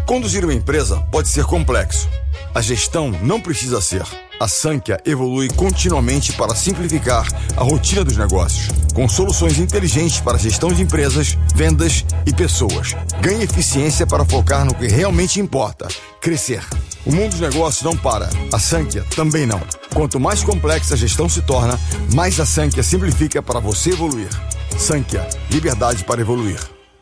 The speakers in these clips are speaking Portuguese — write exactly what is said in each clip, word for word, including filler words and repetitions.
Conduzir uma empresa pode ser complexo. A gestão não precisa ser. A Sankhya evolui continuamente para simplificar a rotina dos negócios, com soluções inteligentes para a gestão de empresas, vendas e pessoas. Ganhe eficiência para focar no que realmente importa: crescer. O mundo dos negócios não para. A Sankhya também não. Quanto mais complexa a gestão se torna, mais a Sankhya simplifica para você evoluir. Sankhya, liberdade para evoluir.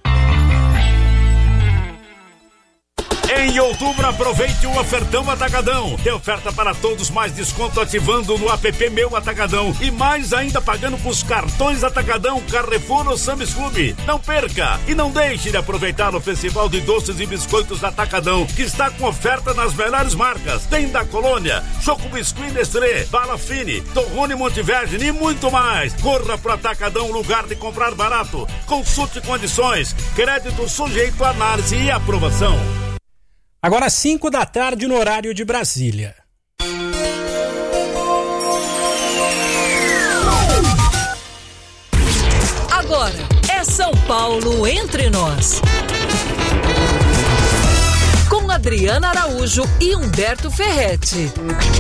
Em outubro, aproveite o ofertão Atacadão. Tem oferta para todos, mais desconto ativando no app Meu Atacadão e mais ainda pagando com os cartões Atacadão, Carrefour ou Sam's Club. Não perca e não deixe de aproveitar o Festival de Doces e Biscoitos Atacadão, que está com oferta nas melhores marcas. Tem da Colônia, Choco Biscuit Nestlé, Bala Fine, Torrone Montevergine e muito mais. Corra pro Atacadão, lugar de comprar barato. Consulte condições. Crédito sujeito a análise e aprovação. Agora cinco da tarde no horário de Brasília. Agora é São Paulo entre nós. Com Adriana Araújo e Humberto Ferretti.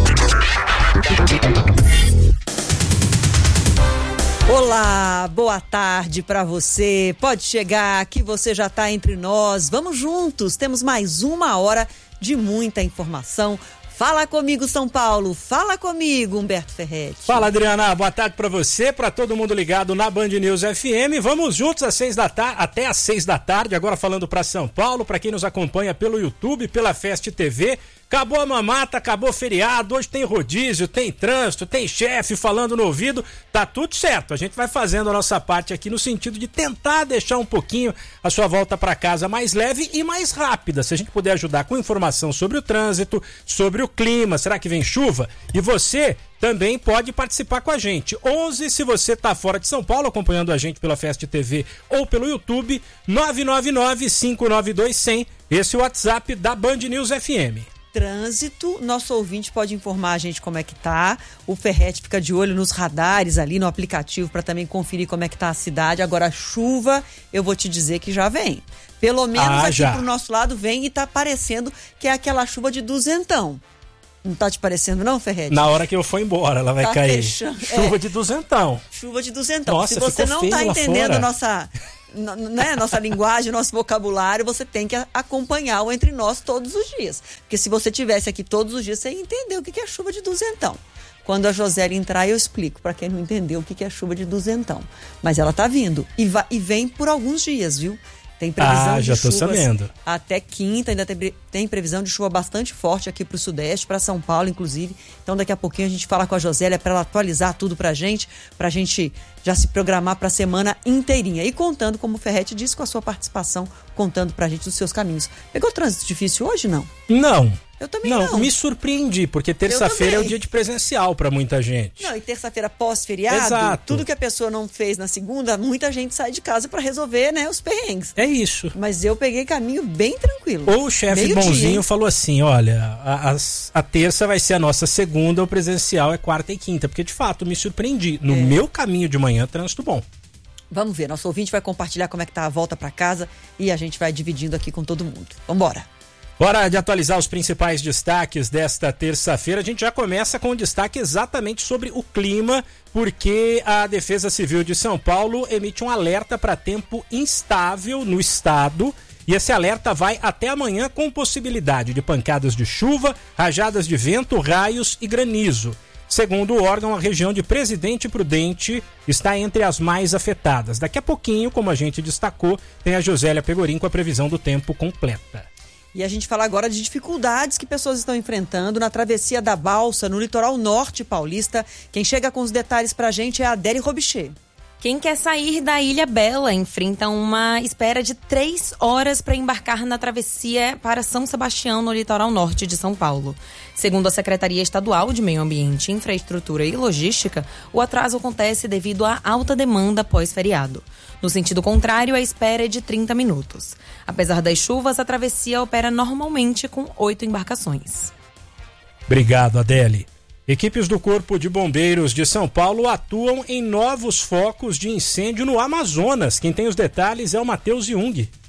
Olá, boa tarde para você. Pode chegar, que você já está entre nós. Vamos juntos, temos mais uma hora de muita informação. Fala comigo, São Paulo. Fala comigo, Humberto Ferretti. Fala, Adriana. Boa tarde para você, para todo mundo ligado na Band News F M. Vamos juntos às seis da tarde, até às seis da tarde. Agora falando para São Paulo, para quem nos acompanha pelo YouTube, pela Fest T V. Acabou a mamata, acabou o feriado, hoje tem rodízio, tem trânsito, tem chefe falando no ouvido, tá tudo certo. A gente vai fazendo a nossa parte aqui no sentido de tentar deixar um pouquinho a sua volta para casa mais leve e mais rápida. Se a gente puder ajudar com informação sobre o trânsito, sobre o clima, será que vem chuva? E você também pode participar com a gente. onze, se você tá fora de São Paulo, acompanhando a gente pela Fest T V ou pelo YouTube, nove nove nove, cinco nove dois, zero zero. Esse é o WhatsApp da Band News F M. Trânsito, nosso ouvinte pode informar a gente como é que tá. O Ferretti fica de olho nos radares ali no aplicativo para também conferir como é que tá a cidade. Agora, chuva, eu vou te dizer que já vem. Pelo menos ah, aqui já. pro nosso lado vem e tá parecendo que é aquela chuva de duzentão. Não tá te parecendo não, Ferretti? Na hora que eu for embora, ela vai tá cair. Fechando. Chuva é. de duzentão. Chuva de duzentão. Nossa, se você não tá entendendo fora. nossa... Né, nossa linguagem, nosso vocabulário, você tem que acompanhar o Entre Nós todos os dias. Porque se você tivesse aqui todos os dias, você ia entender o que é chuva de duzentão. Quando a Josélia entrar, eu explico para quem não entendeu o que é chuva de duzentão. Mas ela tá vindo e, vai, e vem por alguns dias, viu? Tem previsão ah, de já tô chuvas sabendo. até quinta, ainda tem, tem previsão de chuva bastante forte aqui pro Sudeste, para São Paulo, inclusive. Então, daqui a pouquinho a gente fala com a Josélia para ela atualizar tudo pra gente, pra gente já se programar pra semana inteirinha. E contando, como o Ferretti disse, com a sua participação, contando pra gente dos seus caminhos. Pegou trânsito difícil hoje, não? Não. Eu também não. não. Me surpreendi, porque terça-feira é o dia de presencial pra muita gente. Não, e terça-feira pós-feriado, Exato. Tudo que a pessoa não fez na segunda, muita gente sai de casa pra resolver, né, os perrengues. É isso. Mas eu peguei caminho bem tranquilo. Ou o chefe Meio bonzinho dia, falou assim, olha, a, a, a terça vai ser a nossa segunda, o presencial é quarta e quinta, porque de fato me surpreendi. No é. meu caminho de manhã, trânsito bom. Vamos ver, nosso ouvinte vai compartilhar como é que tá a volta pra casa e a gente vai dividindo aqui com todo mundo. Vambora. Hora de atualizar os principais destaques desta terça-feira. A gente já começa com um destaque exatamente sobre o clima, porque a Defesa Civil de São Paulo emite um alerta para tempo instável no estado. E esse alerta vai até amanhã com possibilidade de pancadas de chuva, rajadas de vento, raios e granizo. Segundo o órgão, a região de Presidente Prudente está entre as mais afetadas. Daqui a pouquinho, como a gente destacou, tem a Josélia Pegorim com a previsão do tempo completa. E a gente fala agora de dificuldades que pessoas estão enfrentando na travessia da Balsa, no litoral norte paulista. Quem chega com os detalhes pra gente é a Adélia Robichê. Quem quer sair da Ilha Bela enfrenta uma espera de três horas para embarcar na travessia para São Sebastião, no litoral norte de São Paulo. Segundo a Secretaria Estadual de Meio Ambiente, Infraestrutura e Logística, o atraso acontece devido à alta demanda pós-feriado. No sentido contrário, a espera é de trinta minutos. Apesar das chuvas, a travessia opera normalmente com oito embarcações. Obrigado, Adélia. Equipes do Corpo de Bombeiros de São Paulo atuam em novos focos de incêndio no Amazonas. Quem tem os detalhes é o Matheus Jung.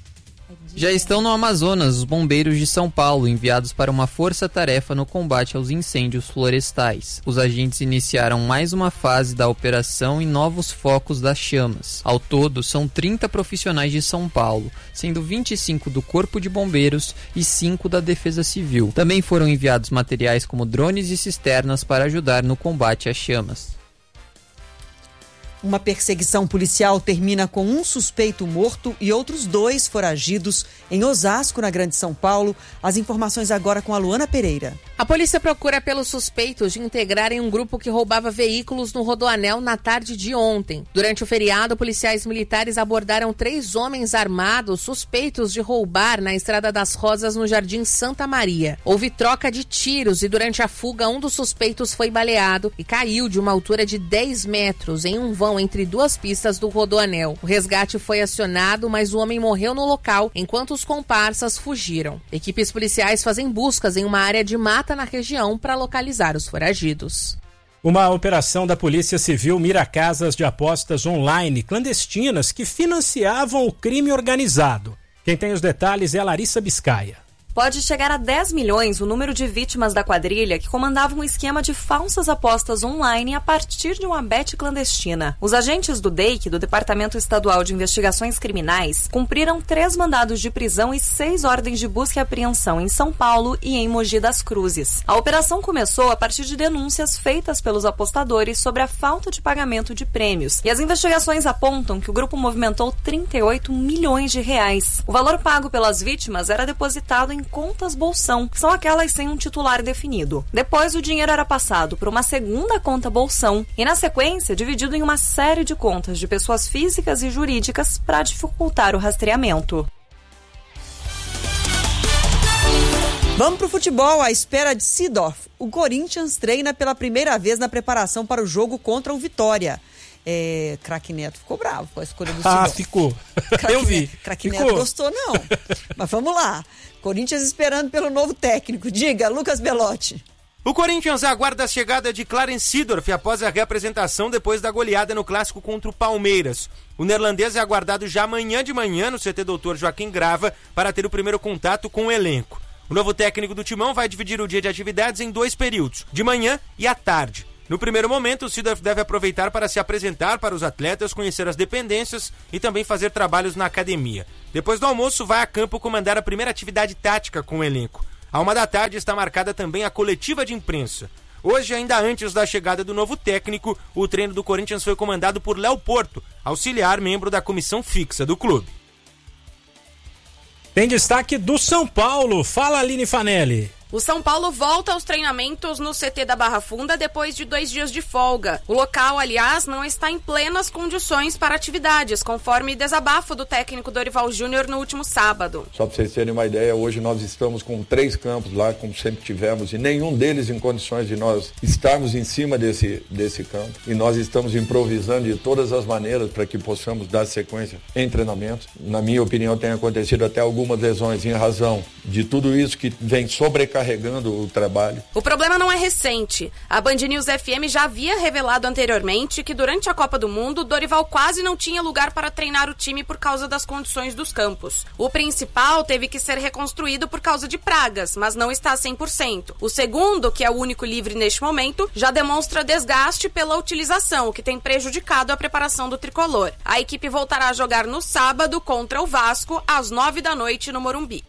Já estão no Amazonas os bombeiros de São Paulo, enviados para uma força-tarefa no combate aos incêndios florestais. Os agentes iniciaram mais uma fase da operação em novos focos das chamas. Ao todo, são trinta profissionais de São Paulo, sendo vinte e cinco do Corpo de Bombeiros e cinco da Defesa Civil. Também foram enviados materiais como drones e cisternas para ajudar no combate às chamas. Uma perseguição policial termina com um suspeito morto e outros dois foragidos em Osasco, na Grande São Paulo. As informações agora com a Luana Pereira. A polícia procura pelos suspeitos de integrarem um grupo que roubava veículos no Rodoanel na tarde de ontem. Durante o feriado, policiais militares abordaram três homens armados suspeitos de roubar na Estrada das Rosas, no Jardim Santa Maria. Houve troca de tiros e durante a fuga um dos suspeitos foi baleado e caiu de uma altura de dez metros em um vão entre duas pistas do Rodoanel. O resgate foi acionado, mas o homem morreu no local enquanto os comparsas fugiram. Equipes policiais fazem buscas em uma área de mata na região para localizar os foragidos. Uma operação da Polícia Civil mira casas de apostas online clandestinas que financiavam o crime organizado. Quem tem os detalhes é a Larissa Biscaia. Pode chegar a dez milhões o número de vítimas da quadrilha que comandava um esquema de falsas apostas online a partir de uma bet clandestina. Os agentes do D E I C, do Departamento Estadual de Investigações Criminais, cumpriram três mandados de prisão e seis ordens de busca e apreensão em São Paulo e em Mogi das Cruzes. A operação começou a partir de denúncias feitas pelos apostadores sobre a falta de pagamento de prêmios. E as investigações apontam que o grupo movimentou trinta e oito milhões de reais. O valor pago pelas vítimas era depositado em contas bolsão, que são aquelas sem um titular definido. Depois, o dinheiro era passado para uma segunda conta bolsão e, na sequência, dividido em uma série de contas de pessoas físicas e jurídicas para dificultar o rastreamento. Vamos pro futebol, à espera de Seedorf. O Corinthians treina pela primeira vez na preparação para o jogo contra o Vitória. É, Craque Neto ficou bravo com a escolha do Seedorf. Ah, ficou. Craque Eu vi. Craque Ficou. Neto gostou, não. Mas vamos lá. Corinthians esperando pelo novo técnico. Diga, Lucas Belotti. O Corinthians aguarda a chegada de Clarence Seedorf após a reapresentação depois da goleada no clássico contra o Palmeiras. O neerlandês é aguardado já amanhã de manhã no C T doutor Joaquim Grava para ter o primeiro contato com o elenco. O novo técnico do Timão vai dividir o dia de atividades em dois períodos, de manhã e à tarde. No primeiro momento, o Seedorf deve aproveitar para se apresentar para os atletas, conhecer as dependências e também fazer trabalhos na academia. Depois do almoço, vai a campo comandar a primeira atividade tática com o elenco. À uma da tarde está marcada também a coletiva de imprensa. Hoje, ainda antes da chegada do novo técnico, o treino do Corinthians foi comandado por Léo Porto, auxiliar membro da comissão fixa do clube. Tem destaque do São Paulo. Fala, Aline Fanelli. O São Paulo volta aos treinamentos no C T da Barra Funda depois de dois dias de folga. O local, aliás, não está em plenas condições para atividades, conforme desabafo do técnico Dorival Júnior no último sábado. Só para vocês terem uma ideia, hoje nós estamos com três campos lá, como sempre tivemos, e nenhum deles em condições de nós estarmos em cima desse, desse campo. E nós estamos improvisando de todas as maneiras para que possamos dar sequência em treinamentos. Na minha opinião, tem acontecido até algumas lesões em razão de tudo isso que vem sobrecarregando carregando o trabalho. O problema não é recente. A Band News F M já havia revelado anteriormente que durante a Copa do Mundo, Dorival quase não tinha lugar para treinar o time por causa das condições dos campos. O principal teve que ser reconstruído por causa de pragas, mas não está cem por cento. O segundo, que é o único livre neste momento, já demonstra desgaste pela utilização, o que tem prejudicado a preparação do tricolor. A equipe voltará a jogar no sábado contra o Vasco, às nove da noite no Morumbi.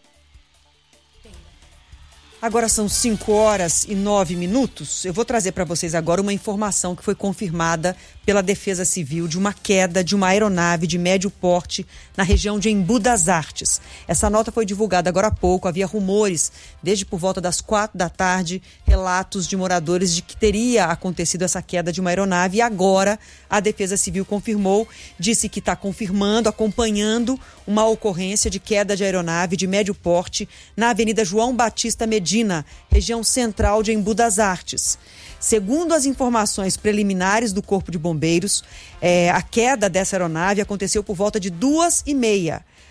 Agora são cinco horas e nove minutos. Eu vou trazer para vocês agora uma informação que foi confirmada pela Defesa Civil de uma queda de uma aeronave de médio porte na região de Embu das Artes. Essa nota foi divulgada agora há pouco. Havia rumores, desde por volta das quatro da tarde, relatos de moradores de que teria acontecido essa queda de uma aeronave. E agora a Defesa Civil confirmou, disse que está confirmando, acompanhando uma ocorrência de queda de aeronave de médio porte na Avenida João Batista Medina, região central de Embu das Artes. Segundo as informações preliminares do Corpo de Bombeiros, é, a queda dessa aeronave aconteceu por volta de duas e meia.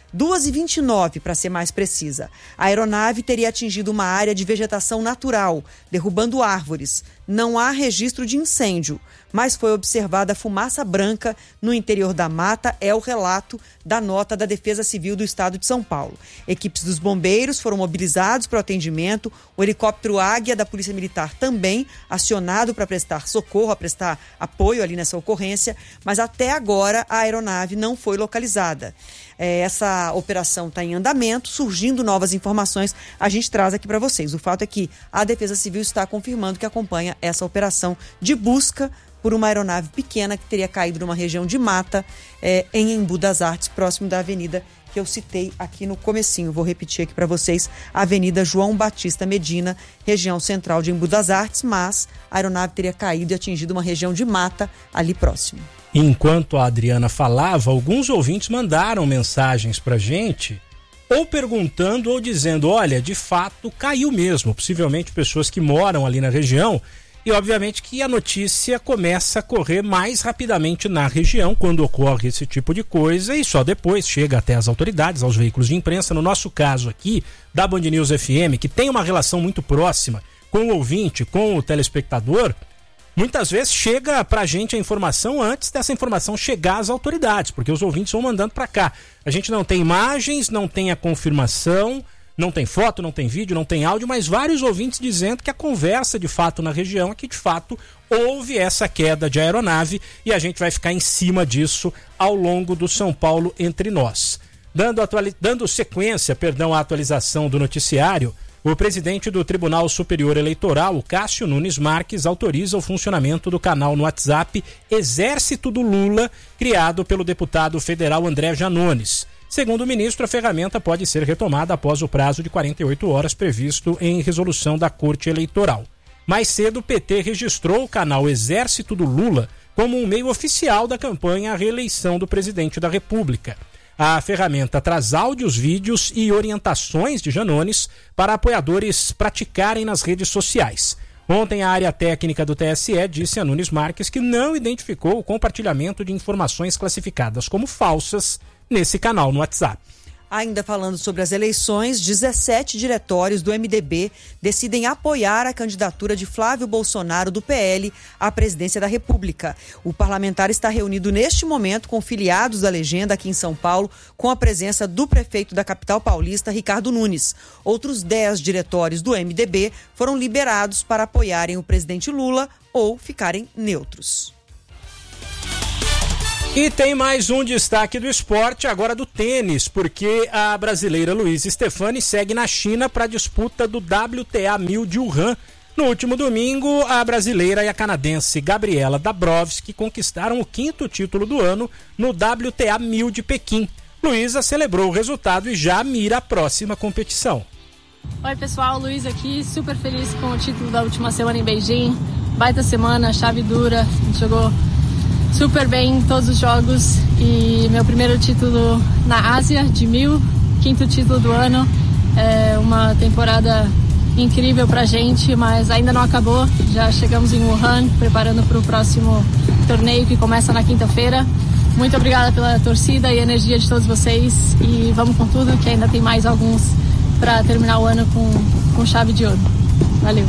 duas e vinte e nove, para ser mais precisa. A aeronave teria atingido uma área de vegetação natural, derrubando árvores. Não há registro de incêndio, mas foi observada fumaça branca no interior da mata, é o relato da nota da Defesa Civil do Estado de São Paulo. Equipes dos bombeiros foram mobilizados para o atendimento, o helicóptero Águia da Polícia Militar também acionado para prestar socorro, a prestar apoio ali nessa ocorrência, mas até agora a aeronave não foi localizada. É, essa operação está em andamento, surgindo novas informações, a gente traz aqui para vocês. O fato é que a Defesa Civil está confirmando que acompanha essa operação de busca por uma aeronave pequena que teria caído numa região de mata é, em Embu das Artes, próximo da avenida que eu citei aqui no comecinho. Vou repetir aqui para vocês, Avenida João Batista Medina, região central de Embu das Artes, mas a aeronave teria caído e atingido uma região de mata ali próximo. Enquanto a Adriana falava, alguns ouvintes mandaram mensagens pra gente, ou perguntando ou dizendo, olha, de fato caiu mesmo, possivelmente pessoas que moram ali na região, e obviamente que a notícia começa a correr mais rapidamente na região quando ocorre esse tipo de coisa e só depois chega até as autoridades, aos veículos de imprensa. No nosso caso aqui, da Band News F M, que tem uma relação muito próxima com o ouvinte, com o telespectador, muitas vezes chega pra gente a informação antes dessa informação chegar às autoridades, porque os ouvintes vão mandando pra cá. A gente não tem imagens, não tem a confirmação, não tem foto, não tem vídeo, não tem áudio, mas vários ouvintes dizendo que a conversa de fato na região é que de fato houve essa queda de aeronave e a gente vai ficar em cima disso ao longo do São Paulo entre nós. Dando, atuali... Dando sequência, perdão, à atualização do noticiário, o presidente do Tribunal Superior Eleitoral, o Cássio Nunes Marques, autoriza o funcionamento do canal no WhatsApp Exército do Lula, criado pelo deputado federal André Janones. Segundo o ministro, a ferramenta pode ser retomada após o prazo de quarenta e oito horas previsto em resolução da Corte Eleitoral. Mais cedo, o P T registrou o canal Exército do Lula como um meio oficial da campanha à reeleição do presidente da República. A ferramenta traz áudios, vídeos e orientações de Janones para apoiadores praticarem nas redes sociais. Ontem, a área técnica do T S E disse a Nunes Marques que não identificou o compartilhamento de informações classificadas como falsas nesse canal no WhatsApp. Ainda falando sobre as eleições, dezessete diretórios do M D B decidem apoiar a candidatura de Flávio Bolsonaro do P L à presidência da República. O parlamentar está reunido neste momento com filiados da legenda aqui em São Paulo, com a presença do prefeito da capital paulista, Ricardo Nunes. Outros dez diretórios do M D B foram liberados para apoiarem o presidente Lula ou ficarem neutros. E tem mais um destaque do esporte, agora do tênis, porque a brasileira Luísa Stefani segue na China para a disputa do W T A mil de Wuhan. No último domingo, a brasileira e a canadense Gabriela Dabrowski conquistaram o quinto título do ano no W T A mil de Pequim. Luísa celebrou o resultado e já mira a próxima competição. Oi pessoal, Luiz aqui, super feliz com o título da última semana em Beijing. Baita semana, chave dura, a gente jogou super bem em todos os jogos e meu primeiro título na Ásia de mil, quinto título do ano. É uma temporada incrível pra gente, mas ainda não acabou. Já chegamos em Wuhan, preparando para o próximo torneio que começa na quinta-feira. Muito obrigada pela torcida e energia de todos vocês e vamos com tudo, que ainda tem mais alguns para terminar o ano com, com chave de ouro. Valeu!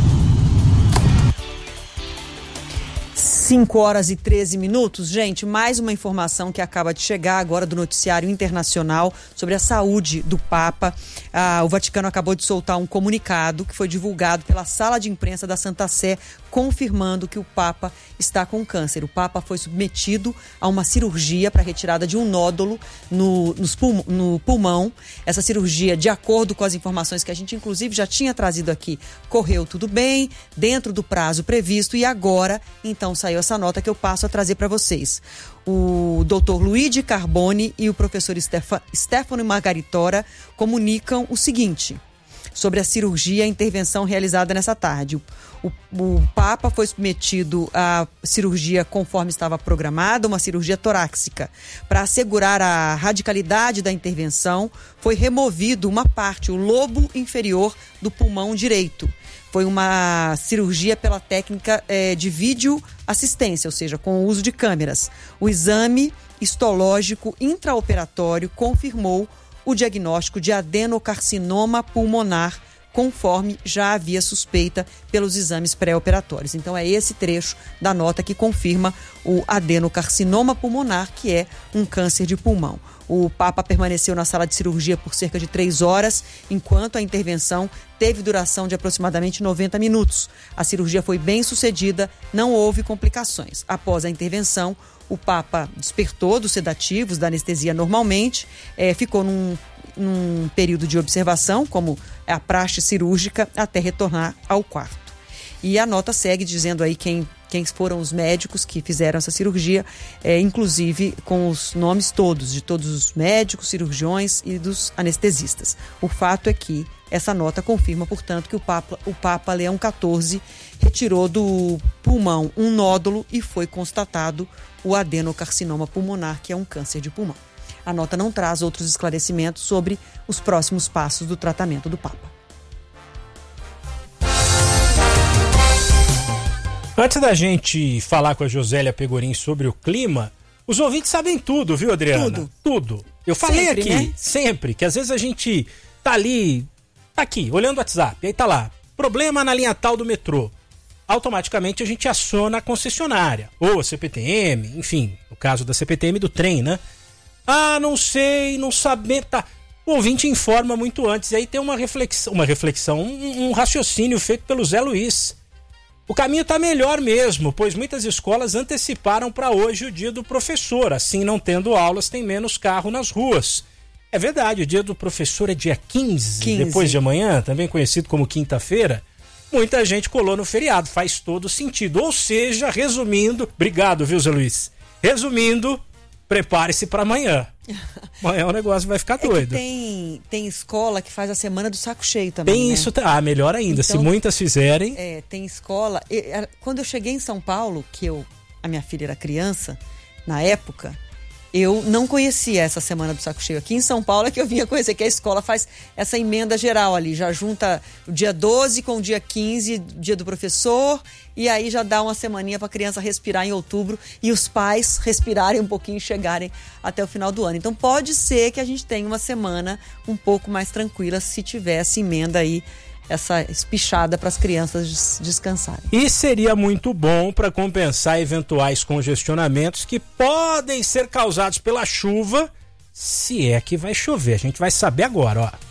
cinco horas e treze minutos. Gente, mais uma informação que acaba de chegar agora do noticiário internacional sobre a saúde do Papa. Ah, o Vaticano acabou de soltar um comunicado que foi divulgado pela sala de imprensa da Santa Sé, confirmando que o Papa está com câncer. O Papa foi submetido a uma cirurgia para retirada de um nódulo no, nos pulm- no pulmão. Essa cirurgia, de acordo com as informações que a gente inclusive já tinha trazido aqui, correu tudo bem, dentro do prazo previsto, e agora, então, saiu essa nota que eu passo a trazer para vocês. O doutor Luigi Carboni e o professor Stefa, Stefano Margaritora comunicam o seguinte sobre a cirurgia e a intervenção realizada nessa tarde. O, o, o Papa foi submetido à cirurgia conforme estava programada, uma cirurgia torácica. Para assegurar a radicalidade da intervenção, foi removido uma parte, o lobo inferior do pulmão direito. Foi uma cirurgia pela técnica eh, de vídeo assistência, ou seja, com o uso de câmeras. O exame histológico intraoperatório confirmou o diagnóstico de adenocarcinoma pulmonar, conforme já havia suspeita pelos exames pré-operatórios. Então é esse trecho da nota que confirma o adenocarcinoma pulmonar, que é um câncer de pulmão. O Papa permaneceu na sala de cirurgia por cerca de três horas, enquanto a intervenção teve duração de aproximadamente noventa minutos. A cirurgia foi bem sucedida, não houve complicações. Após a intervenção, o Papa despertou dos sedativos, da anestesia normalmente, é, ficou num, num período de observação, como é a praxe cirúrgica, até retornar ao quarto. E a nota segue dizendo aí quem, quem foram os médicos que fizeram essa cirurgia, é, inclusive com os nomes todos, de todos os médicos, cirurgiões e dos anestesistas. O fato é que essa nota confirma, portanto, que o Papa, o Papa Leão quatorze retirou do pulmão um nódulo e foi constatado o adenocarcinoma pulmonar, que é um câncer de pulmão. A nota não traz outros esclarecimentos sobre os próximos passos do tratamento do Papa. Antes da gente falar com a Josélia Pegorim sobre o clima, os ouvintes sabem tudo, viu, Adriana? Tudo. Tudo. Eu falei Sempre, aqui, né? sempre, que às vezes a gente tá ali, tá aqui, olhando o WhatsApp, aí tá lá, problema na linha tal do metrô. Automaticamente a gente aciona a concessionária, ou a C P T M, enfim, no caso da C P T M do trem, né? Ah, não sei, não sabemos, tá. O ouvinte informa muito antes, e aí tem uma reflexão, uma reflexão, um, um raciocínio feito pelo Zé Luiz. O caminho está melhor mesmo, pois muitas escolas anteciparam para hoje o dia do professor, assim não tendo aulas tem menos carro nas ruas. É verdade, o dia do professor é dia quinze, quinze. Depois de amanhã, também conhecido como quinta-feira. Muita gente colou no feriado, faz todo sentido. Ou seja, resumindo, obrigado, viu, Zé Luiz? Resumindo, prepare-se para amanhã. Amanhã o negócio vai ficar doido. É que tem, tem escola que faz a semana do saco cheio também, Tem né? isso, ah, melhor ainda, Então, se muitas fizerem. É, tem escola. E, a- quando eu cheguei em São Paulo, que eu, a minha filha era criança, na época, eu não conhecia essa semana do saco cheio. Aqui em São Paulo é que eu vinha conhecer, que a escola faz essa emenda geral ali, já junta o dia doze com o dia quinze, dia do professor, e aí já dá uma semaninha para a criança respirar em outubro e os pais respirarem um pouquinho e chegarem até o final do ano. Então pode ser que a gente tenha uma semana um pouco mais tranquila se tivesse emenda aí, essa espichada para as crianças des- descansarem. E seria muito bom para compensar eventuais congestionamentos que podem ser causados pela chuva, se é que vai chover. A gente vai saber agora, ó.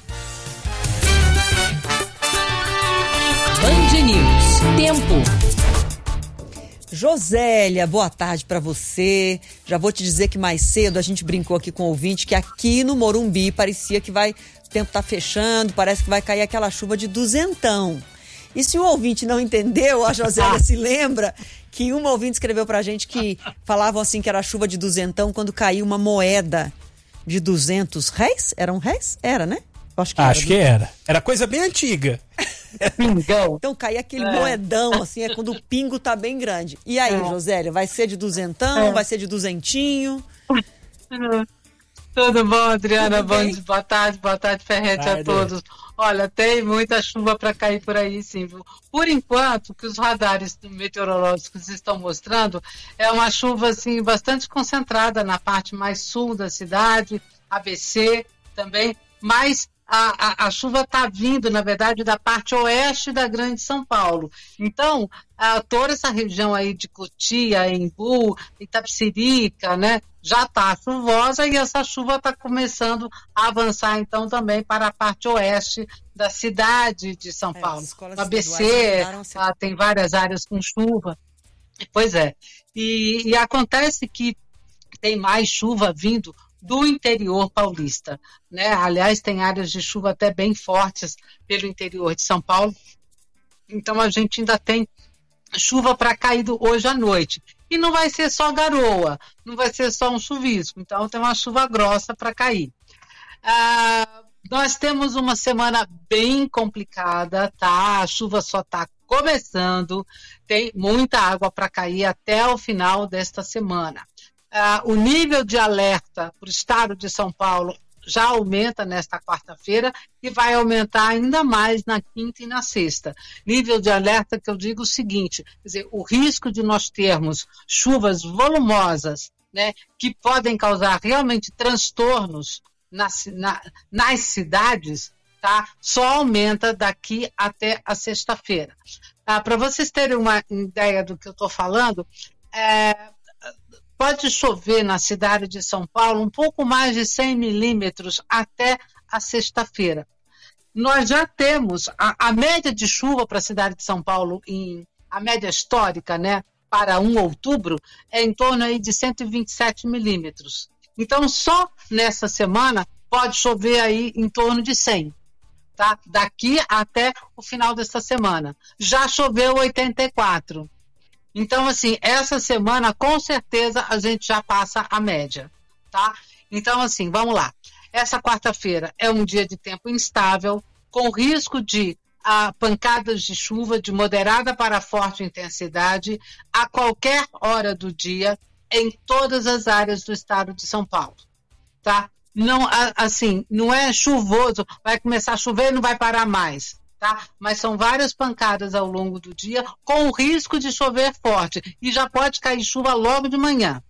Band News. Tempo. Josélia, boa tarde para você. Já vou te dizer que mais cedo a gente brincou aqui com o ouvinte que aqui no Morumbi parecia que vai, o tempo tá fechando, parece que vai cair aquela chuva de duzentão. E se o ouvinte não entendeu, a Josélia se lembra que uma ouvinte escreveu pra gente que falavam assim que era chuva de duzentão quando caiu uma moeda de duzentos réis? Eram réis? Era, né? Acho que Acho era. que era. Era coisa bem antiga. Então cai aquele é. moedão, assim, é quando o pingo tá bem grande. E aí, é. Josélia, vai ser de duzentão, é. vai ser de duzentinho? Tudo bom, Adriana? Bom, boa tarde, boa tarde, Ferretti, tarde. a todos. Olha, tem muita chuva para cair por aí, sim. Por enquanto, o que os radares meteorológicos estão mostrando é uma chuva, assim, bastante concentrada na parte mais sul da cidade, A B C também, mas A, a, a chuva está vindo, na verdade, da parte oeste da Grande São Paulo. Então, a, toda essa região aí de Cotia, Embu, Itapecerica, né, já está chuvosa e essa chuva está começando a avançar, então, também para a parte oeste da cidade de São é, Paulo. No A B C, ah, tem várias áreas com chuva. Pois é. E, e acontece que tem mais chuva vindo do interior paulista, né? Aliás, tem áreas de chuva até bem fortes pelo interior de São Paulo. Então, a gente ainda tem chuva para cair hoje à noite. E não vai ser só garoa, não vai ser só um chuvisco. Então, tem uma chuva grossa para cair. Ah, nós temos uma semana bem complicada, tá? A chuva só está começando, tem muita água para cair até o final desta semana. Uh, o nível de alerta para o estado de São Paulo já aumenta nesta quarta-feira e vai aumentar ainda mais na quinta e na sexta. Nível de alerta que eu digo o seguinte, quer dizer, o risco de nós termos chuvas volumosas, né, que podem causar realmente transtornos nas, na, nas cidades, tá? Só aumenta daqui até a sexta-feira. Ah, para vocês terem uma ideia do que eu estou falando, é, pode chover na cidade de São Paulo um pouco mais de cem milímetros até a sexta-feira. Nós já temos a, a média de chuva para a cidade de São Paulo, em, a média histórica, né, para um outubro, é em torno aí de cento e vinte e sete milímetros. Então, só nessa semana pode chover aí em torno de cem. Tá? Daqui até o final dessa semana. Já choveu oitenta e quatro. Então, assim, essa semana, com certeza, a gente já passa a média. Tá? Então, assim, vamos lá. Essa quarta-feira é um dia de tempo instável, com risco de ah, pancadas de chuva de moderada para forte intensidade a qualquer hora do dia em todas as áreas do estado de São Paulo. Tá? Não, assim, não é chuvoso, vai começar a chover e não vai parar mais, tá? Mas são várias pancadas ao longo do dia, com o risco de chover forte, e já pode cair chuva logo de manhã,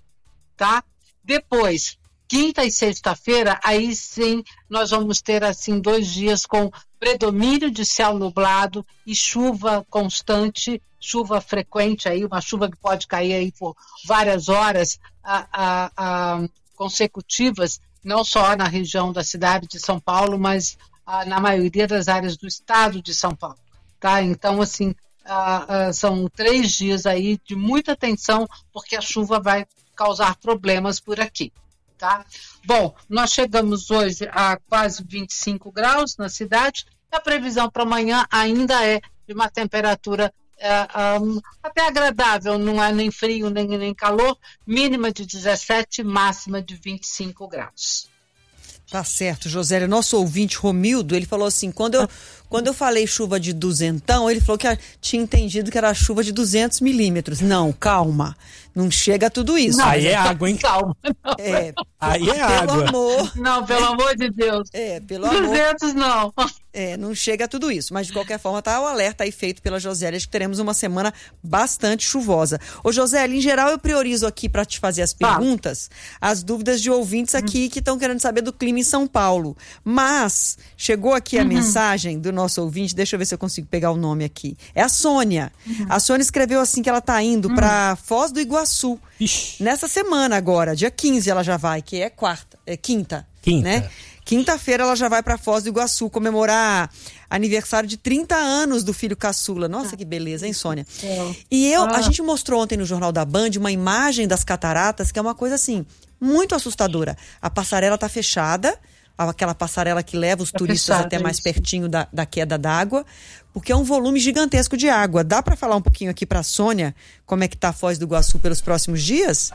tá? Depois, quinta e sexta-feira, aí sim, nós vamos ter, assim, dois dias com predomínio de céu nublado e chuva constante, chuva frequente aí, uma chuva que pode cair aí por várias horas a, a, a, consecutivas, não só na região da cidade de São Paulo, mas ah, na maioria das áreas do estado de São Paulo. Tá? Então, assim, ah, ah, são três dias aí de muita atenção, porque a chuva vai causar problemas por aqui. Tá? Bom, nós chegamos hoje a quase vinte e cinco graus na cidade, e a previsão para amanhã ainda é de uma temperatura É, um, até agradável, não é nem frio nem, nem calor, mínima de dezessete, máxima de vinte e cinco graus. Tá certo, Josélia. Nosso ouvinte Romildo, ele falou assim, quando eu, quando eu falei chuva de duzentão, ele falou que tinha entendido que era chuva de duzentos milímetros. Não, calma, não chega a tudo isso. Não, aí é água, hein? Calma. Não. É, aí é pelo água. Amor. Não, pelo amor de Deus. É, pelo amor. duzentos não. É, não chega a tudo isso, mas de qualquer forma tá o alerta aí feito pela Josélia de que teremos uma semana bastante chuvosa. Ô Josélia, em geral eu priorizo aqui para te fazer as perguntas, tá, as dúvidas de ouvintes aqui hum. que estão querendo saber do clima em São Paulo. Mas chegou aqui a uhum. mensagem do nosso ouvinte, deixa eu ver se eu consigo pegar o nome aqui. É a Sônia. Uhum. A Sônia escreveu assim que ela tá indo uhum. para Foz do Iguaçu. Ixi. Nessa semana agora, dia quinze ela já vai, que é quarta, é quinta, quinta. né? Quinta-feira ela já vai para Foz do Iguaçu comemorar aniversário de trinta anos do filho caçula. Nossa, que beleza, hein, Sônia? É. E eu, ah. a gente mostrou ontem no Jornal da Band uma imagem das cataratas, que é uma coisa assim, muito assustadora. A passarela tá fechada, aquela passarela que leva os tá turistas fechada, até mais isso. pertinho da, da queda d'água, porque é um volume gigantesco de água. Dá para falar um pouquinho aqui para a Sônia como é que tá a Foz do Iguaçu pelos próximos dias?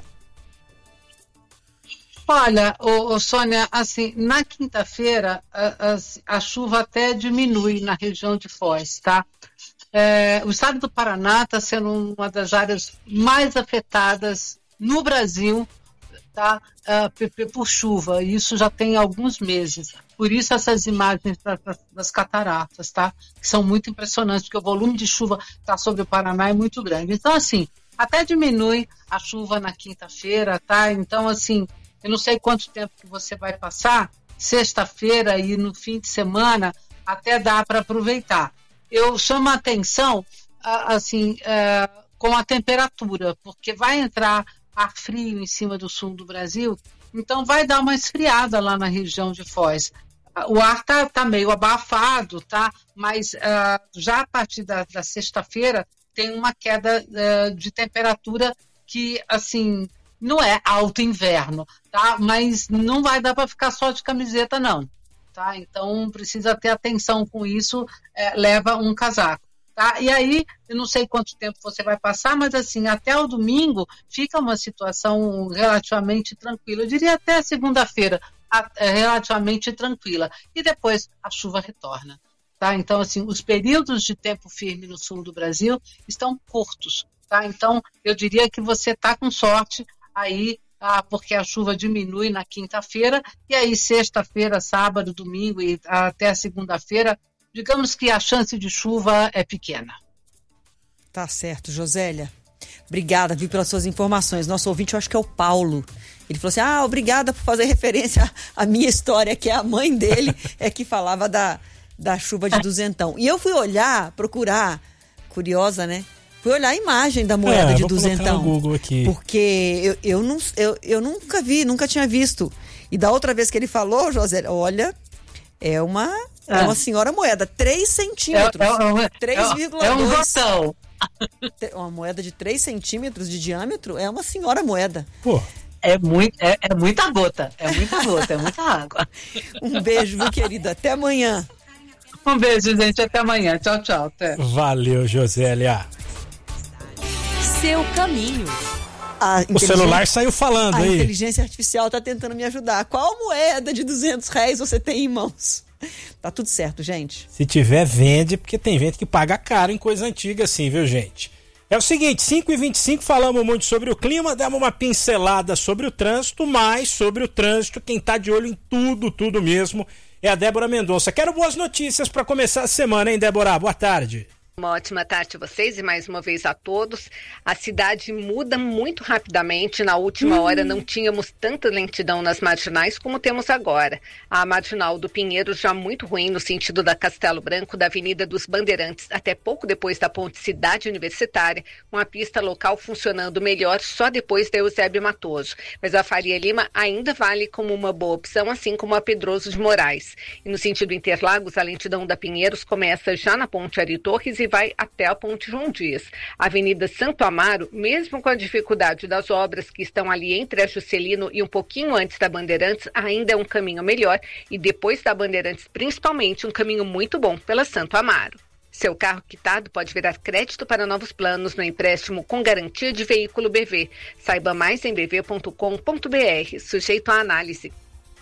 Olha, ô, ô, Sônia, assim, na quinta-feira a, a, a chuva até diminui na região de Foz, tá? É, o estado do Paraná está sendo uma das áreas mais afetadas no Brasil, tá? Uh, por chuva, e isso já tem alguns meses. Por isso essas imagens pra, pra, das cataratas, tá? Que são muito impressionantes, porque o volume de chuva está sobre o Paraná é muito grande. Então, assim, até diminui a chuva na quinta-feira, tá? Então, assim, eu não sei quanto tempo que você vai passar, sexta-feira e no fim de semana, até dá para aproveitar. Eu chamo a atenção, assim, é, com a temperatura, porque vai entrar ar frio em cima do sul do Brasil, então vai dar uma esfriada lá na região de Foz. O ar tá, tá meio abafado, tá? Mas uh, já a partir da, da sexta-feira tem uma queda uh, de temperatura que, assim, não é alto inverno, tá? Mas não vai dar para ficar só de camiseta, não, tá? Então precisa ter atenção com isso, é, leva um casaco, tá? E aí, eu não sei quanto tempo você vai passar, mas assim, até o domingo fica uma situação relativamente tranquila, eu diria até segunda-feira, a, é, relativamente tranquila, e depois a chuva retorna, tá? Então, assim, os períodos de tempo firme no sul do Brasil estão curtos, tá? Então, eu diria que você está com sorte aí, ah, porque a chuva diminui na quinta-feira, e aí sexta-feira, sábado, domingo e até segunda-feira, digamos que a chance de chuva é pequena. Tá certo, Josélia. Obrigada, viu, pelas suas informações. Nosso ouvinte, eu acho que é o Paulo. Ele falou assim, ah, obrigada por fazer referência à minha história, que é a mãe dele é que falava da, da chuva de duzentão. E eu fui olhar, procurar, curiosa, né? Fui olhar a imagem da moeda é, de vou duzentão. No Google aqui. Porque eu, eu, não, eu, eu nunca vi, nunca tinha visto. E da outra vez que ele falou, José, olha, é uma, é. É uma senhora moeda, três centímetros. É, é, é, três vírgula dois. É um botão. Uma moeda de três centímetros de diâmetro é uma senhora moeda. Pô. É, muito, é, é muita gota, é muita gota, é muita água. Um beijo, viu, querida? Até amanhã. Um beijo, gente. Até amanhã. Tchau, tchau. Até. Valeu, Josélia. Seu caminho. O celular saiu falando a aí. A inteligência artificial está tentando me ajudar. Qual moeda de duzentos reais você tem em mãos? Tá tudo certo, gente. Se tiver, vende, porque tem gente que paga caro em coisa antiga assim, viu, gente? É o seguinte, cinco e vinte e cinco, falamos muito sobre o clima, demos uma pincelada sobre o trânsito, mas sobre o trânsito, quem tá de olho em tudo, tudo mesmo, é a Débora Mendonça. Quero boas notícias para começar a semana, hein, Débora? Boa tarde. Uma ótima tarde a vocês e mais uma vez a todos. A cidade muda muito rapidamente. Na última uhum. hora não tínhamos tanta lentidão nas marginais como temos agora. A marginal do Pinheiro já muito ruim no sentido da Castelo Branco, da Avenida dos Bandeirantes, até pouco depois da ponte Cidade Universitária, com a pista local funcionando melhor só depois da Eusébio Matoso. Mas a Faria Lima ainda vale como uma boa opção, assim como a Pedroso de Moraes. E no sentido Interlagos, a lentidão da Pinheiros começa já na ponte Ari Torres e vai até a ponte João Dias. A Avenida Santo Amaro, mesmo com a dificuldade das obras que estão ali entre a Juscelino e um pouquinho antes da Bandeirantes, ainda é um caminho melhor e depois da Bandeirantes, principalmente, um caminho muito bom pela Santo Amaro. Seu carro quitado pode virar crédito para novos planos no empréstimo com garantia de veículo B V. Saiba mais em b v ponto com ponto b r, sujeito à análise.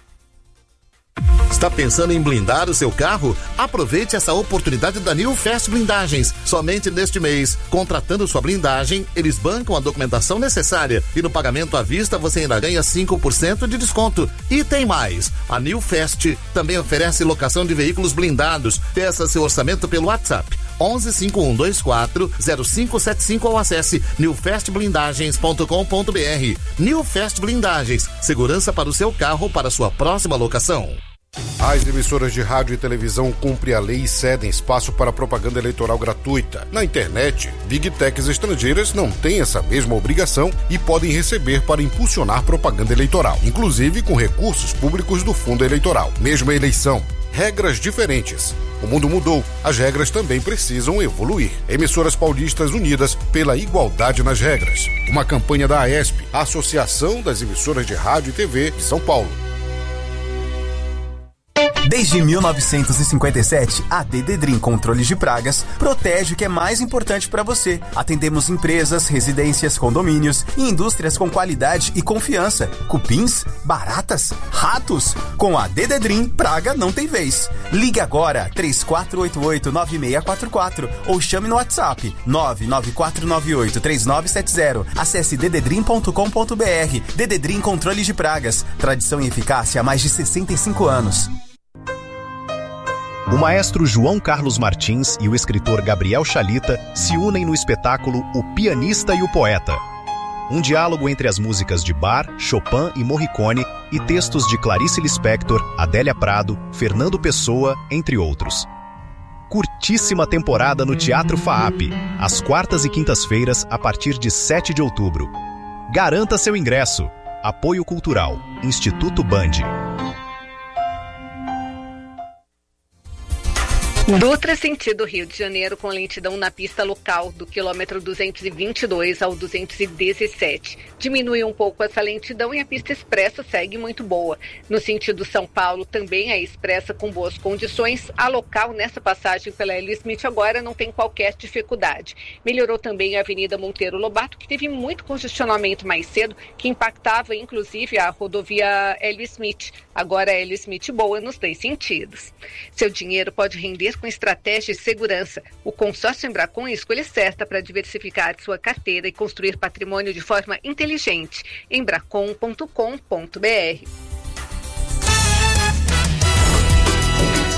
Está pensando em blindar o seu carro? Aproveite essa oportunidade da New Fast Blindagens. Somente neste mês, contratando sua blindagem, eles bancam a documentação necessária e no pagamento à vista você ainda ganha cinco por cento de desconto. E tem mais, a New Fast também oferece locação de veículos blindados. Peça seu orçamento pelo WhatsApp onze cinco um dois quatro zero cinco sete cinco ou acesse new fast blindagens ponto com ponto b r. New Fast Blindagens, segurança para o seu carro para sua próxima locação. As emissoras de rádio e televisão cumprem a lei e cedem espaço para propaganda eleitoral gratuita. Na internet, Big Techs estrangeiras não têm essa mesma obrigação e podem receber para impulsionar propaganda eleitoral, inclusive com recursos públicos do fundo eleitoral. Mesma eleição, regras diferentes. O mundo mudou, as regras também precisam evoluir. Emissoras paulistas unidas pela igualdade nas regras. Uma campanha da AESP, a Associação das Emissoras de Rádio e T V de São Paulo. Desde mil novecentos e cinquenta e sete, a Dededrim Controles de Pragas protege o que é mais importante para você. Atendemos empresas, residências, condomínios e indústrias com qualidade e confiança. Cupins, baratas, ratos. Com a Dededrim, praga não tem vez. Ligue agora três quatro oito oito nove seis quatro quatro ou chame no WhatsApp nove nove quatro nove oito três nove sete zero. Acesse dededrim ponto com ponto b r. Dededrim Controles de Pragas. Tradição e eficácia há mais de sessenta e cinco anos. O maestro João Carlos Martins e o escritor Gabriel Chalita se unem no espetáculo O Pianista e o Poeta. Um diálogo entre as músicas de Bach, Chopin e Morricone e textos de Clarice Lispector, Adélia Prado, Fernando Pessoa, entre outros. Curtíssima temporada no Teatro FAAP, às quartas e quintas-feiras a partir de sete de outubro. Garanta seu ingresso. Apoio Cultural, Instituto Band. Dutra sentido Rio de Janeiro com lentidão na pista local do quilômetro duzentos e vinte e dois ao duzentos e dezessete. Diminui um pouco essa lentidão e a pista expressa segue muito boa. No sentido São Paulo também é expressa com boas condições. A local nessa passagem pela Hélio Smith agora não tem qualquer dificuldade. Melhorou também a Avenida Monteiro Lobato, que teve muito congestionamento mais cedo, que impactava inclusive a rodovia Hélio Smith. Agora a Hélio Smith boa nos dois sentidos. Seu dinheiro pode render com estratégia e segurança. O consórcio Embracon é a escolha certa para diversificar sua carteira e construir patrimônio de forma inteligente. embracon ponto com ponto b r.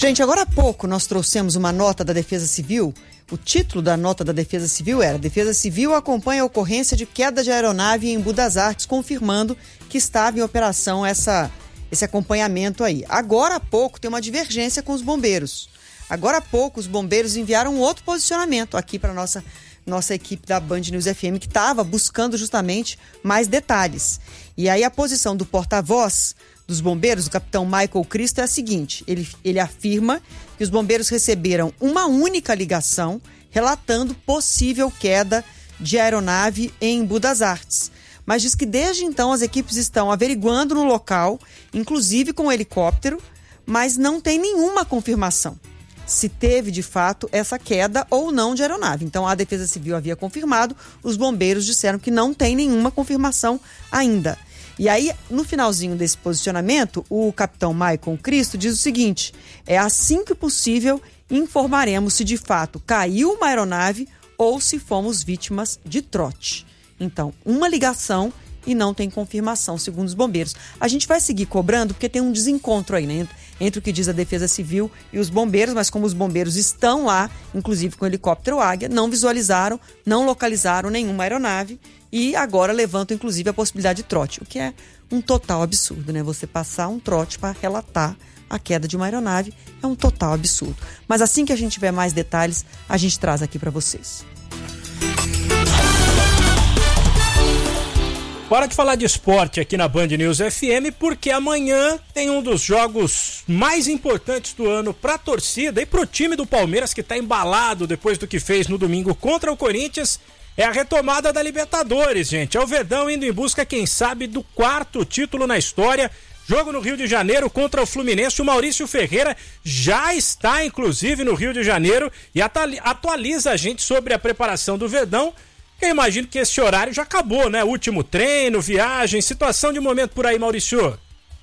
Gente, agora há pouco nós trouxemos uma nota da Defesa Civil. O título da nota da Defesa Civil era: Defesa Civil acompanha a ocorrência de queda de aeronave em Embu das Artes, confirmando que estava em operação essa, esse acompanhamento aí. Agora há pouco tem uma divergência com os bombeiros. Agora há pouco os bombeiros enviaram outro posicionamento aqui para nossa nossa equipe da Band News F M, que estava buscando justamente mais detalhes. E aí a posição do porta-voz dos bombeiros, o capitão Michael Cristo, é a seguinte: ele, ele afirma que os bombeiros receberam uma única ligação relatando possível queda de aeronave em Embu das Artes. Mas diz que desde então as equipes estão averiguando no local, inclusive com o helicóptero, mas não tem nenhuma confirmação se teve de fato essa queda ou não de aeronave. Então a Defesa Civil havia confirmado, os bombeiros disseram que não tem nenhuma confirmação ainda. E aí, no finalzinho desse posicionamento, o capitão Michael Cristo diz o seguinte: é assim que possível informaremos se de fato caiu uma aeronave ou se fomos vítimas de trote. Então, uma ligação e não tem confirmação, segundo os bombeiros. A gente vai seguir cobrando porque tem um desencontro aí, né, entre o que diz a Defesa Civil e os bombeiros, mas como os bombeiros estão lá, inclusive com o helicóptero Águia, não visualizaram, não localizaram nenhuma aeronave e agora levantam, inclusive, a possibilidade de trote, o que é um total absurdo, né? Você passar um trote para relatar a queda de uma aeronave é um total absurdo. Mas assim que a gente tiver mais detalhes, a gente traz aqui para vocês. Bora de falar de esporte aqui na Band News F M, porque amanhã tem um dos jogos mais importantes do ano para a torcida e para o time do Palmeiras, que está embalado depois do que fez no domingo contra o Corinthians. É a retomada da Libertadores, gente. É o Verdão indo em busca, quem sabe, do quarto título na história. Jogo no Rio de Janeiro contra o Fluminense. O Maurício Ferreira já está, inclusive, no Rio de Janeiro e atualiza a gente sobre a preparação do Verdão. Eu imagino que esse horário já acabou, né? Último treino, viagem, situação de momento por aí, Maurício.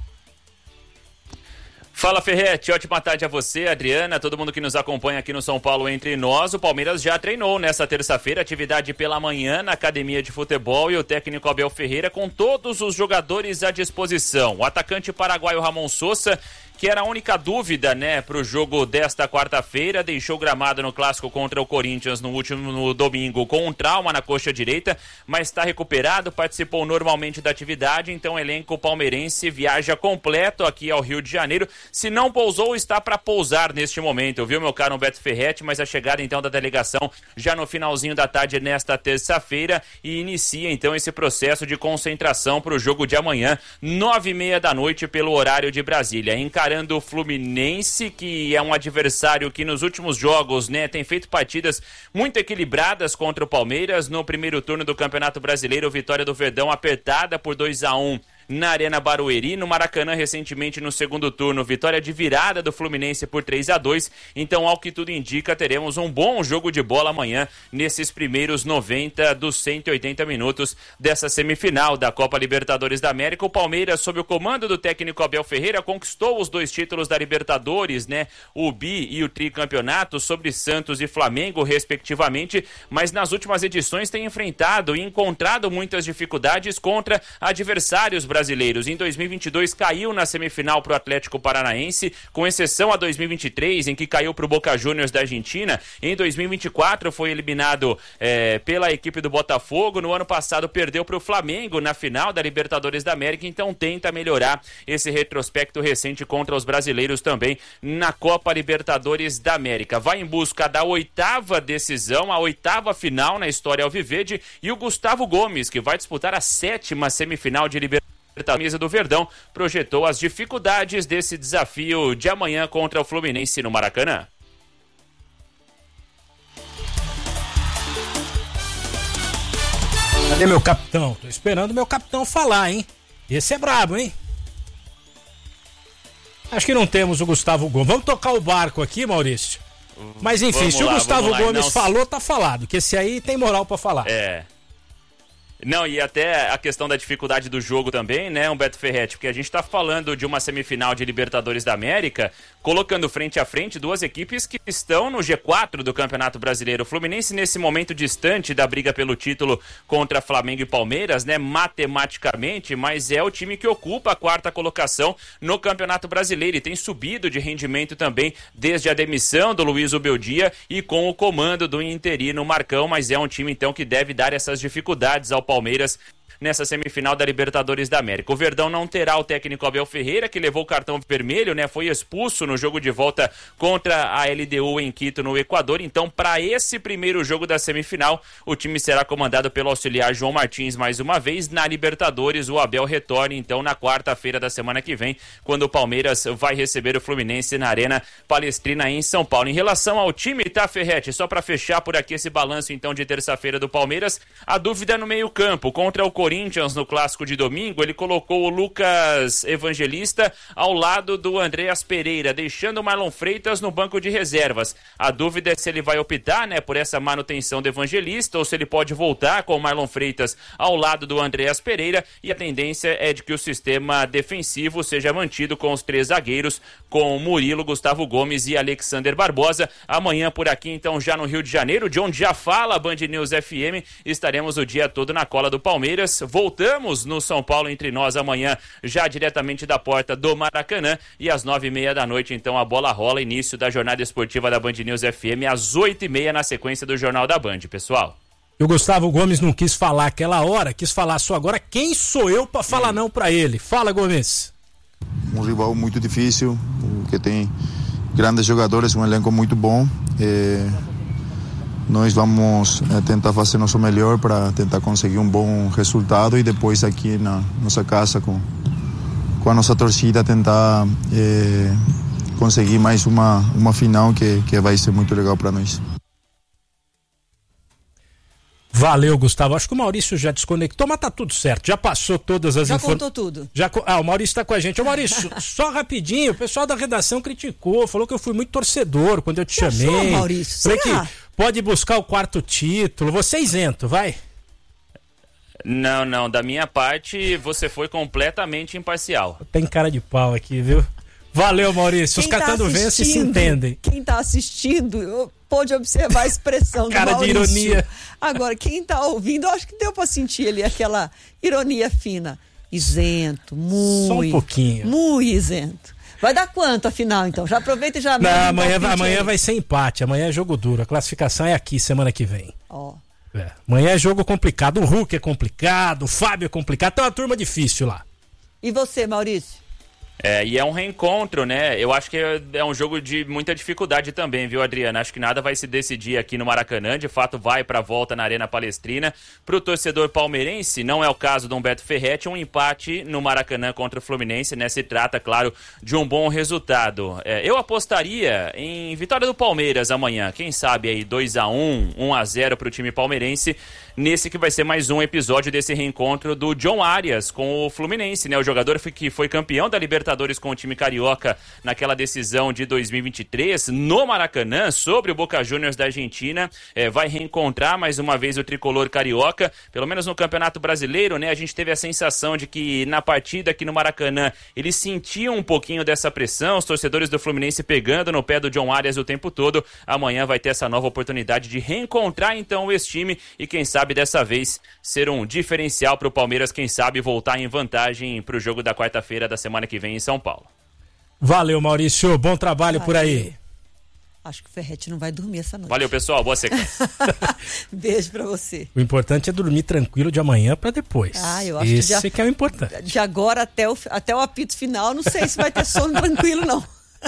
Fala, Ferretti, ótima tarde a você, Adriana, todo mundo que nos acompanha aqui no São Paulo Entre Nós. O Palmeiras já treinou nesta terça-feira, atividade pela manhã na academia de futebol, e o técnico Abel Ferreira com todos os jogadores à disposição. O atacante paraguaio Ramon Sosa, que era a única dúvida, né, pro jogo desta quarta-feira, deixou o gramado no clássico contra o Corinthians no último no domingo com um trauma na coxa direita, mas está recuperado, participou normalmente da atividade, então o elenco palmeirense viaja completo aqui ao Rio de Janeiro. Se não pousou, está para pousar neste momento, viu, meu caro Beto Ferretti? Mas a chegada então da delegação já no finalzinho da tarde nesta terça-feira e inicia então esse processo de concentração para o jogo de amanhã, nove e meia da noite pelo horário de Brasília. Encarando o Fluminense, que é um adversário que nos últimos jogos, né, tem feito partidas muito equilibradas contra o Palmeiras. No primeiro turno do Campeonato Brasileiro, vitória do Verdão apertada por dois a um na Arena Barueri. No Maracanã, recentemente, no segundo turno, vitória de virada do Fluminense por três a dois. Então, ao que tudo indica, teremos um bom jogo de bola amanhã nesses primeiros noventa dos cento e oitenta minutos dessa semifinal da Copa Libertadores da América. O Palmeiras, sob o comando do técnico Abel Ferreira, conquistou os dois títulos da Libertadores, né? O bi e o tricampeonato sobre Santos e Flamengo, respectivamente, mas nas últimas edições tem enfrentado e encontrado muitas dificuldades contra adversários brasileiros. brasileiros. Em dois mil e vinte e dois caiu na semifinal para o Atlético Paranaense, com exceção a dois mil e vinte e três, em que caiu para o Boca Juniors da Argentina. Em dois mil e vinte e quatro foi eliminado é, pela equipe do Botafogo. No ano passado perdeu para o Flamengo na final da Libertadores da América, então tenta melhorar esse retrospecto recente contra os brasileiros também na Copa Libertadores da América. Vai em busca da oitava decisão, a oitava final na história alviverde, e o Gustavo Gomes, que vai disputar a sétima semifinal de Libertadores. A mesa do Verdão projetou as dificuldades desse desafio de amanhã contra o Fluminense no Maracanã. Cadê meu capitão? Tô esperando meu capitão falar, hein? Esse é brabo, hein? Acho que não temos o Gustavo Gomes. Vamos tocar o barco aqui, Maurício? Mas enfim, vamos se lá, o Gustavo Gomes não... falou, tá falado. Que esse aí tem moral pra falar. É... Não, e até a questão da dificuldade do jogo também, né, Humberto Ferretti, porque a gente está falando de uma semifinal de Libertadores da América, colocando frente a frente duas equipes que estão no G quatro do Campeonato Brasileiro. O Fluminense, nesse momento distante da briga pelo título contra Flamengo e Palmeiras, né, matematicamente, mas é o time que ocupa a quarta colocação no Campeonato Brasileiro e tem subido de rendimento também desde a demissão do Luiz Ubeldia e com o comando do interino Marcão, mas é um time então que deve dar essas dificuldades ao Palmeiras nessa semifinal da Libertadores da América. O Verdão não terá o técnico Abel Ferreira, que levou o cartão vermelho, né? Foi expulso no jogo de volta contra a L D U em Quito, no Equador. Então, para esse primeiro jogo da semifinal, o time será comandado pelo auxiliar João Martins mais uma vez. Na Libertadores, o Abel retorna, então, na quarta-feira da semana que vem, quando o Palmeiras vai receber o Fluminense na Arena Palestrina, em São Paulo. Em relação ao time, tá, Ferretti? Só para fechar por aqui esse balanço, então, de terça-feira do Palmeiras, a dúvida no meio-campo. Contra o Corinthians no clássico de domingo, ele colocou o Lucas Evangelista ao lado do Andreas Pereira, deixando o Marlon Freitas no banco de reservas. A dúvida é se ele vai optar, né, por essa manutenção do Evangelista ou se ele pode voltar com o Marlon Freitas ao lado do Andreas Pereira, e a tendência é de que o sistema defensivo seja mantido com os três zagueiros, com Murilo, Gustavo Gomes e Alexander Barbosa. Amanhã por aqui, então, já no Rio de Janeiro, de onde já fala a Band News F M, estaremos o dia todo na cola do Palmeiras. Voltamos no São Paulo Entre Nós amanhã, já diretamente da porta do Maracanã, e às nove e meia da noite, então, a bola rola, início da jornada esportiva da Band News F M, às oito e meia na sequência do Jornal da Band, pessoal. E o Gustavo Gomes não quis falar aquela hora, quis falar só agora. Quem sou eu para falar não para ele? Fala, Gomes. Um rival muito difícil, que tem grandes jogadores, um elenco muito bom. É... Nós vamos é, tentar fazer nosso melhor para tentar conseguir um bom resultado e depois aqui na nossa casa com, com a nossa torcida tentar é, conseguir mais uma, uma final que, que vai ser muito legal para nós. Valeu, Gustavo. Acho que o Maurício já desconectou, mas tá tudo certo. Já passou todas as informações. Já contou tudo. Já... Ah, o Maurício tá com a gente. Ô, Maurício, só rapidinho, o pessoal da redação criticou, falou que eu fui muito torcedor quando eu te chamei. Achou, Maurício? Falei Será? que pode buscar o quarto título. Você é isento, vai. Não, não. Da minha parte, você foi completamente imparcial. Tem cara de pau aqui, viu? Valeu, Maurício. Os Quem catando tá vence se entendem. Quem tá assistindo pôde observar a expressão cara do Maurício. de ironia. Agora, quem tá ouvindo, eu acho que deu pra sentir ali aquela ironia fina. Isento, muito. Só um pouquinho. Muito isento. Vai dar quanto, afinal, então? Já aproveita e já... Não, amanhã, um amanhã vai ser empate. Amanhã é jogo duro. A classificação é aqui, semana que vem. Ó. É. Amanhã é jogo complicado. O Hulk é complicado, o Fábio é complicado. Tem uma turma difícil lá. E você, Maurício? É, e é um reencontro, né? Eu acho que é, é um jogo de muita dificuldade também, viu, Adriana? Acho que nada vai se decidir aqui no Maracanã. De fato, vai pra volta na Arena Palestrina. Pro torcedor palmeirense, não é o caso do Humberto Ferretti, um empate no Maracanã contra o Fluminense, né? Se trata, claro, de um bom resultado. É, eu apostaria em vitória do Palmeiras amanhã. Quem sabe aí dois a um, um a zero pro time palmeirense, nesse que vai ser mais um episódio desse reencontro do John Arias com o Fluminense, né? O jogador que foi campeão da Libertadores com o time carioca naquela decisão de dois mil e vinte e três no Maracanã sobre o Boca Juniors da Argentina, é, vai reencontrar mais uma vez o tricolor carioca, pelo menos no Campeonato Brasileiro, né? A gente teve a sensação de que na partida aqui no Maracanã eles sentiam um pouquinho dessa pressão, os torcedores do Fluminense pegando no pé do John Arias o tempo todo. Amanhã vai ter essa nova oportunidade de reencontrar então esse time e quem sabe dessa vez ser um diferencial para o Palmeiras, quem sabe voltar em vantagem para o jogo da quarta-feira da semana que vem em São Paulo. Valeu, Maurício. Bom trabalho Valeu. por aí. Acho que o Ferretti não vai dormir essa noite. Valeu, pessoal. Boa sequência. Beijo pra você. O importante é dormir tranquilo de amanhã pra depois. Ah, eu acho Esse que já, que é o importante. De agora até o, até o apito final, não sei se vai ter sono tranquilo, não.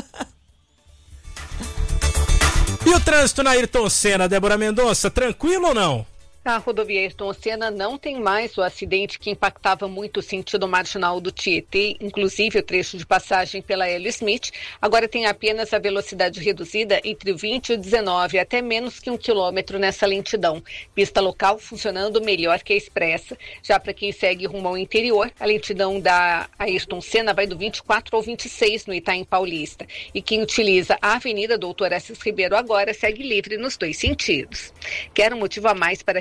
E o trânsito na Ayrton Senna, Débora Mendonça, tranquilo ou não? A rodovia Ayrton Senna não tem mais o acidente que impactava muito o sentido marginal do Tietê, inclusive o trecho de passagem pela Hélio Smith. Agora tem apenas a velocidade reduzida entre vinte e dezenove, até menos que um quilômetro nessa lentidão. Pista local funcionando melhor que a expressa. Já para quem segue rumo ao interior, a lentidão da Ayrton Senna vai do vinte e quatro ao vinte e seis no Itaim Paulista. E quem utiliza a Avenida Doutor Assis Ribeiro agora segue livre nos dois sentidos. Quer um motivo a mais para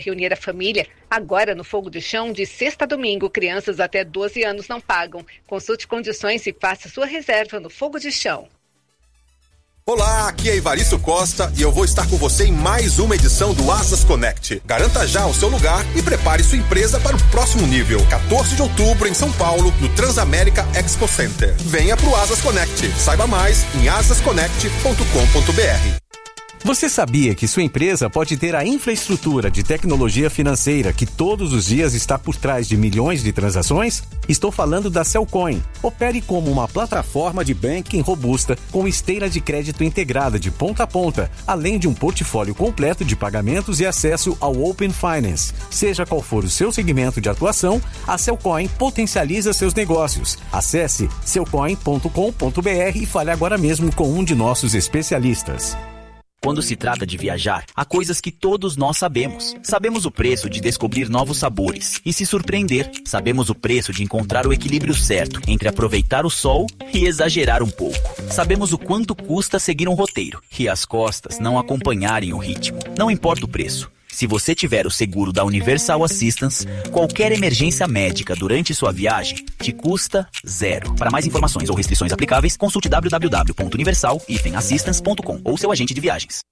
que unir a família. Agora, no Fogo de Chão, de sexta a domingo, crianças até doze anos não pagam. Consulte condições e faça sua reserva no Fogo de Chão. Olá, aqui é Ivaristo Costa e eu vou estar com você em mais uma edição do Asas Connect. Garanta já o seu lugar e prepare sua empresa para o próximo nível. quatorze de outubro em São Paulo, no Transamérica Expo Center. Venha pro Asas Connect. Saiba mais em asas connect ponto com ponto b r. Você sabia que sua empresa pode ter a infraestrutura de tecnologia financeira que todos os dias está por trás de milhões de transações? Estou falando da Cellcoin. Opere como uma plataforma de banking robusta com esteira de crédito integrada de ponta a ponta, além de um portfólio completo de pagamentos e acesso ao Open Finance. Seja qual for o seu segmento de atuação, a Cellcoin potencializa seus negócios. Acesse cellcoin ponto com ponto b r e fale agora mesmo com um de nossos especialistas. Quando se trata de viajar, há coisas que todos nós sabemos. Sabemos o preço de descobrir novos sabores e se surpreender. Sabemos o preço de encontrar o equilíbrio certo entre aproveitar o sol e exagerar um pouco. Sabemos o quanto custa seguir um roteiro e as costas não acompanharem o ritmo. Não importa o preço. Se você tiver o seguro da Universal Assistance, qualquer emergência médica durante sua viagem te custa zero. Para mais informações ou restrições aplicáveis, consulte w w w ponto universal assistance ponto com ou seu agente de viagens.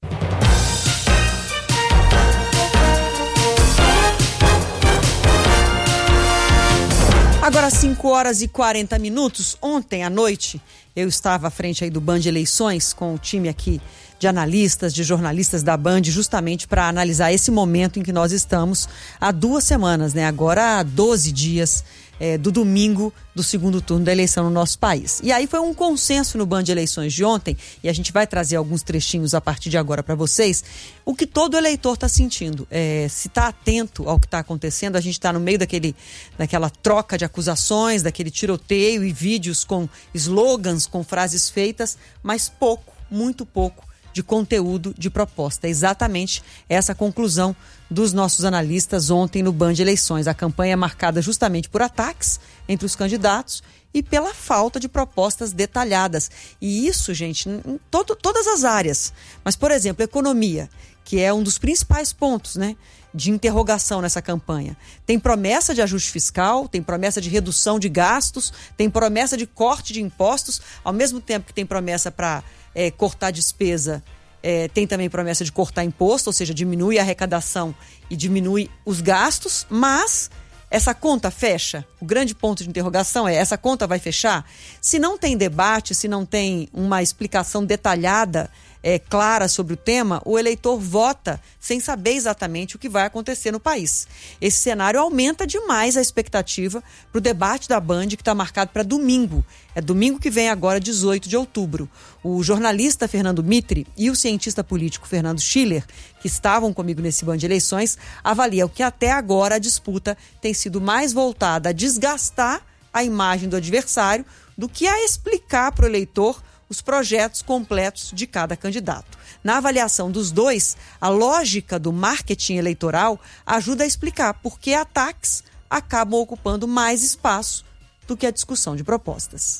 Agora cinco horas e quarenta minutos. Ontem à noite eu estava à frente aí do Band Eleições com o time aqui de analistas, de jornalistas da Band, justamente para analisar esse momento em que nós estamos há duas semanas, né? Agora há doze dias é, do domingo do segundo turno da eleição no nosso país. E aí foi um consenso no Band Eleições de ontem, e a gente vai trazer alguns trechinhos a partir de agora para vocês, o que todo eleitor está sentindo. É, se está atento ao que está acontecendo, a gente está no meio daquele, daquela troca de acusações, daquele tiroteio e vídeos com slogans, com frases feitas, mas pouco, muito pouco, de conteúdo, de proposta. É exatamente essa conclusão dos nossos analistas ontem no Band Eleições. A campanha é marcada justamente por ataques entre os candidatos e pela falta de propostas detalhadas. E isso, gente, em todo, todas as áreas. Mas, por exemplo, economia, que é um dos principais pontos, né, de interrogação nessa campanha. Tem promessa de ajuste fiscal, tem promessa de redução de gastos, tem promessa de corte de impostos, ao mesmo tempo que tem promessa para É, cortar despesa, é, tem também promessa de cortar imposto, ou seja, diminui a arrecadação e diminui os gastos, mas essa conta fecha? O grande ponto de interrogação é, essa conta vai fechar? Se não tem debate, se não tem uma explicação detalhada, é, clara sobre o tema, o eleitor vota sem saber exatamente o que vai acontecer no país. Esse cenário aumenta demais a expectativa para o debate da Band, que está marcado para domingo. É domingo que vem agora, dezoito de outubro. O jornalista Fernando Mitre e o cientista político Fernando Schiller, que estavam comigo nesse Band Eleições, avaliam que até agora a disputa tem sido mais voltada a desgastar a imagem do adversário do que a explicar para o eleitor os projetos completos de cada candidato. Na avaliação dos dois, a lógica do marketing eleitoral ajuda a explicar por que ataques acabam ocupando mais espaço do que a discussão de propostas.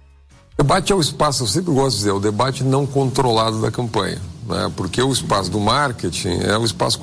O debate é o espaço, eu sempre gosto de dizer, é o debate não controlado da campanha, né? Porque o espaço do marketing é o espaço